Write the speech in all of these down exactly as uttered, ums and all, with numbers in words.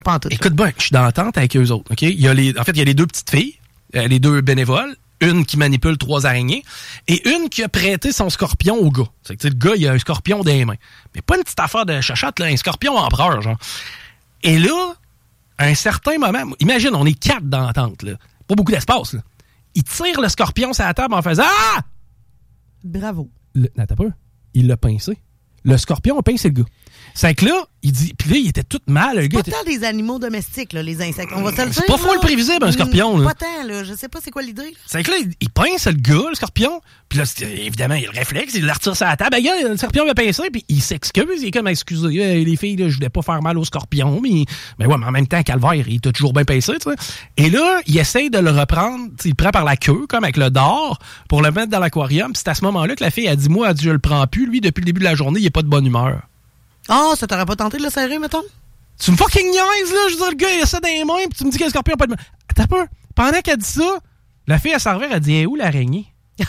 Pas en tout. Écoute bien, je suis dans l'entente avec eux autres. OK? Il y a les, en fait, il y a les deux petites filles, euh, les deux bénévoles. Une qui manipule trois araignées et une qui a prêté son scorpion au gars. C'est que le gars, il a un scorpion dans les mains. Mais pas une petite affaire de chachotte, là, un scorpion empereur, genre. Et là, à un certain moment, imagine, on est quatre dans la tente, là. Pas beaucoup d'espace, là. Il tire le scorpion sur la table en faisant « Ah! » Bravo. Le, attends pas, il l'a pincé. Le scorpion a pincé le gars. C'est que là, il dit. Puis là, il était tout mal. Le c'est gars pas était... tant des animaux domestiques, là, les insectes. On va se le dire. C'est pas fou le prévisible, un scorpion. Mmh, là. Pas tant, là. Je sais pas c'est quoi l'idée. Là. C'est que là, il, il pince le gars, le scorpion. Puis là, évidemment, il a le réflexe, il le retire sur la table. Ben, gars, le scorpion va pincer, puis il s'excuse. Il est comme, excusez, les filles, là, je voulais pas faire mal au scorpion. Mais, mais ouais, mais en même temps, calvaire, il t'a toujours bien pincé, tu sais. Et là, il essaye de le reprendre. Il le prend par la queue, comme avec le dard, pour le mettre dans l'aquarium. Puis c'est à ce moment-là que la fille a dit, moi, elle dit, je le prends plus. Lui, depuis le début de la journée, il est pas de bonne humeur. Ah, oh, ça t'aurait pas tenté de le serrer, mettons? Tu me fucking niaises, là. Je veux dire, le gars, il a ça dans les mains, puis tu me dis que le scorpion n'a pas de... Attends pas. Pendant qu'elle dit ça, la fille, elle s'en revient, elle dit, hey, où l'araignée?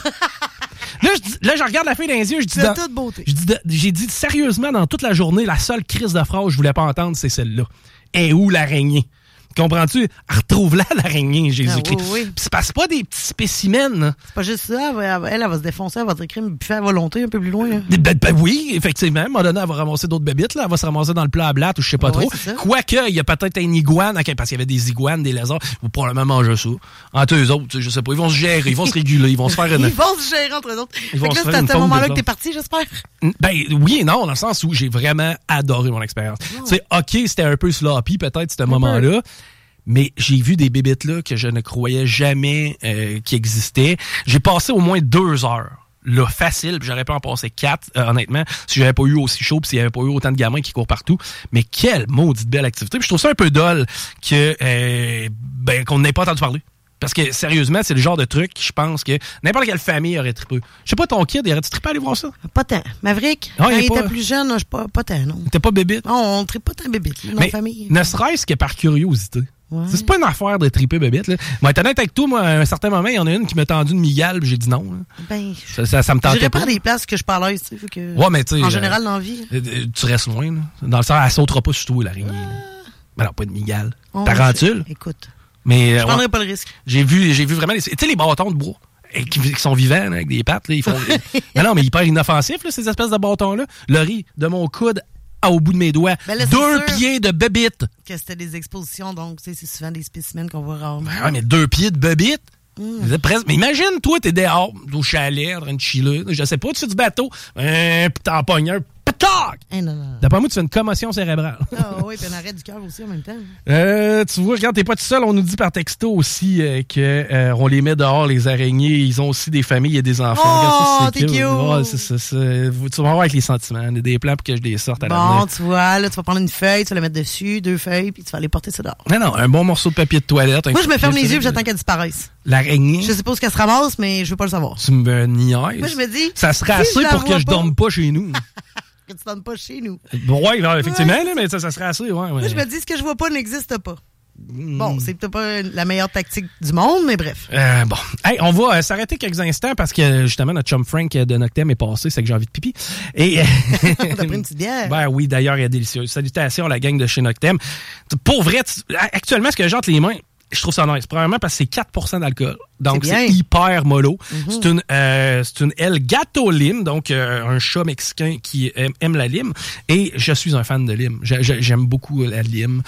là, je dis, là, je regarde la fille dans les yeux, je dis... C'est dans, toute beauté. Je dis, j'ai dit sérieusement, dans toute la journée, la seule crise de phrase que je voulais pas entendre, c'est celle-là. Hey, où l'araignée? Comprends-tu? Retrouve-la, l'araignée, Jésus-Christ. Ah, oui, oui. Puis c'est pas, c'est pas des petits spécimens. C'est pas juste ça. Elle, elle, elle, elle va se défoncer, elle va dire crime, puis faire à volonté un peu plus loin. Hein. Ben, ben oui, effectivement. À un moment donné, elle va ramasser d'autres bébites. Là. Elle va se ramasser dans le plat à blatte ou je sais pas ouais, trop. Quoique, il y a peut-être une iguane, okay, parce qu'il y avait des iguanes, des lézards. Ils vont probablement manger ça. Entre eux autres, je sais pas. Ils vont se gérer, ils vont se réguler, ils vont se faire une... Ils vont se gérer entre eux autres. Ils vont fait que se là, faire c'est à ce moment-là de que t'es parti, j'espère. Ben oui et non, dans le sens où j'ai vraiment adoré mon expérience. Tu sais, OK, c'était un peu sloppy peut-être, ce moment-là. Mais j'ai vu des bébites là que je ne croyais jamais euh, qui existaient. J'ai passé au moins deux heures. Là, facile, puis j'aurais pu en passer quatre, euh, honnêtement, si j'avais pas eu aussi chaud, puis s'il y avait pas eu autant de gamins qui courent partout. Mais quelle maudite belle activité. Puis je trouve ça un peu dole que euh, ben qu'on n'ait pas entendu parler. Parce que, sérieusement, c'est le genre de truc, je pense que n'importe quelle famille aurait trippé. Je sais pas, ton kid, il aurait-tu trippé à aller voir ça? Pas tant. Maverick, ah, quand il, il pas... était plus jeune, je pas, pas tant, non. T'es pas bébite? Non, on trippe pas tant bébite, dans la famille. Ne serait-ce que par curiosité. Ouais. C'est pas une affaire de triper bébite. Là. Moi, être honnête avec toi, moi, à un certain moment, il y en a une qui m'a tendu une migale, puis j'ai dit non. Là. Ben, ça, ça, ça me tentait j'irais pas. pas à des places que je parle à l'aise, tu sais. Que... Ouais, mais tu sais. En général, dans la vie. Euh, tu restes loin, là. Dans le sens, elle sautera pas sur toi, l'araignée. Ah. Ben non, pas de migale. Oh, tarentule. Je... Écoute. Mais, je prendrais ouais. pas le risque. J'ai vu, j'ai vu vraiment les. Tu sais, les bâtons de bois. Qui, qui sont vivants, là, avec des pattes, là, ils font. Mais non, mais hyper inoffensifs, là, ces espèces de bâtons-là. Laurie, de mon coude au bout de mes doigts. Ben là, deux pieds de bébite. Que c'était des expositions, donc c'est souvent des spécimens qu'on voit rarement. Ben ouais, mais deux pieds de bébite. Mmh. Presque... Mais imagine, toi, t'es dehors, au chalet, en train de chiller. Je sais pas, tu fais du bateau, euh, pis t'en pognes un, patac! Hey, non, non. D'après moi, tu fais une commotion cérébrale. Ah oh, oui, puis un arrêt du cœur aussi en même temps. Euh, tu vois, regarde, t'es pas tout seul. On nous dit par texto aussi euh, que euh, on les met dehors, les araignées. Ils ont aussi des familles et des enfants. Oh, regarde, ça, c'est t'es cute! Ouais, c'est, c'est, c'est... Tu vas voir avec les sentiments. Des plans pour que je les sorte à la Bon, tu vois, là, tu vas prendre une feuille, tu vas la mettre dessus, deux feuilles, puis tu vas aller porter ça dehors. Non, non, un bon morceau de papier de toilette. Moi, je me ferme les yeux et j'attends qu'elle disparaisse. L'araignée? Je sais pas où qu'elle se ramasse, mais je veux pas le savoir. Tu me niaises? Moi, je me dis... Ça serait assez si pour que je pas... dorme pas chez nous. Que tu dormes pas chez nous. Ouais, là, effectivement, ouais. Là, mais ça, ça serait assez, ouais, ouais. Moi, je me dis, ce que je vois pas n'existe pas. Mm. Bon, c'est peut-être pas la meilleure tactique du monde, mais bref. Euh, bon. Hey, on va euh, s'arrêter quelques instants parce que, justement, notre chum Frank de Noctem est passé, c'est que j'ai envie de pipi. Et... T'as pris une petite bière? Ben oui, d'ailleurs, elle est délicieuse. Salutations à la gang de chez Noctem. Pour vrai, tu... actuellement, ce que j'ai entre les mains, je trouve ça nice. Premièrement, parce que c'est quatre pour cent d'alcool. Donc, c'est, c'est hyper mollo. Mm-hmm. C'est une euh, c'est une El Gato Lime, donc euh, un chat mexicain qui aime, aime la lime. Et je suis un fan de lime. J'ai, j'aime beaucoup la lime.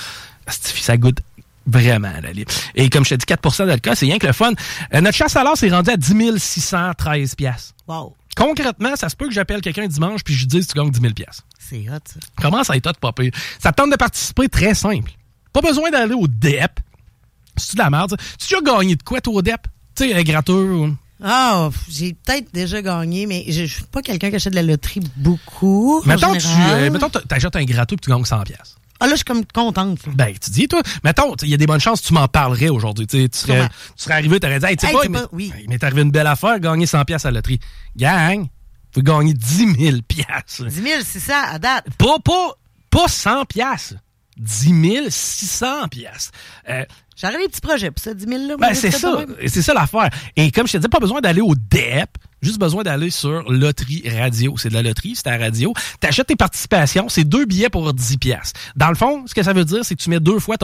Ça goûte vraiment la lime. Et comme je t'ai dit, quatre pour cent d'alcool, c'est rien que le fun. Euh, notre chasse à l'or s'est rendu à dix mille six cent treize piastres. Wow. Concrètement, ça se peut que j'appelle quelqu'un dimanche puis je lui dise tu gagnes dix mille piastres. C'est hot, ça. Comment ça être hot, pas pire? Ça te tente de participer, très simple. Pas besoin d'aller au D E P. C'est-tu de la merde, ça? Tu as gagné de quoi, toi, au D E P? Tu sais, un gratteur? Ah, oh, j'ai peut-être déjà gagné, mais je suis pas quelqu'un qui achète de la loterie beaucoup. Mettons, tu euh, mettons, t'achètes un gratteur et tu gagnes cent piastres. Ah, là, je suis comme contente. Là. Ben, tu dis, toi, mettons, il y a des bonnes chances que tu m'en parlerais aujourd'hui. Tu serais, tu serais arrivé, tu aurais dit, hey, tu sais hey, pas, mais, pas oui. mais t'es arrivé une belle affaire, gagner cent piastres à la loterie. Gang, tu peux gagner dix mille piastres. dix mille, c'est ça, à date. Pas, pas, pas cent piastres. dix mille six cents piastres. Euh, J'aurais des petits projets pour ça, dix mille là. ben, c'est ça. C'est ça l'affaire. Et comme je te disais, pas besoin d'aller au D E P. Juste besoin d'aller sur Loterie Radio. C'est de la loterie, c'est à la radio. T'achètes tes participations, c'est deux billets pour dix piastres. Dans le fond, ce que ça veut dire, c'est que tu mets deux fois ton